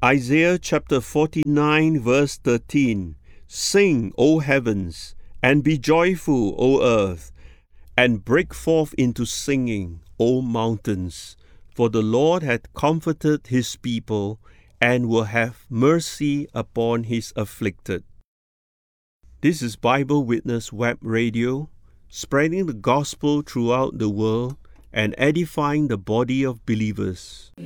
Isaiah chapter 49 verse 13. Sing, O heavens, and be joyful, O earth, and break forth into singing, O mountains. For the Lord hath comforted his people, and will have mercy upon his afflicted. This is Bible Witness Web Radio, spreading the gospel throughout the world and edifying the body of believers.